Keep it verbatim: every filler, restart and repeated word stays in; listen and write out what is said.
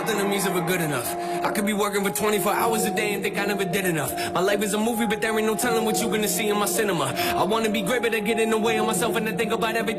nothing to me is ever good enough. I could be working for twenty-four hours a day and think I never did enough. My life is a movie, but there ain't no telling what you gonna see in my cinema. I wanna be great, but I get in the way of myself and I think about everything